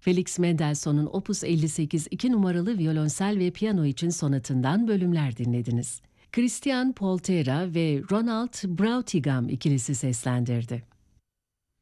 Felix Mendelssohn'un Opus 58 2 numaralı violonsel ve piyano için sonatından bölümler dinlediniz. Christian Poltera ve Ronald Brautigam ikilisi seslendirdi.